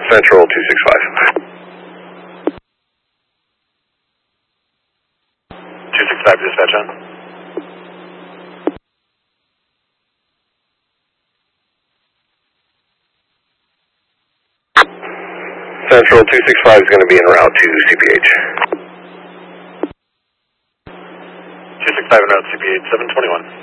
Central 265. 265 dispatch on. Central 265 is going to be en route to CPH. 265 en route to CPH 721.